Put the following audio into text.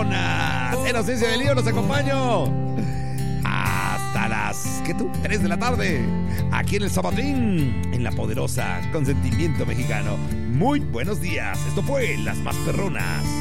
perronas. En ausencia de Lío los acompaño hasta las, ¿qué tú? 3 de la tarde. Aquí en el Sabatín, en la poderosa Consentimiento Mexicano. Muy buenos días. Esto fue Las Más Perronas.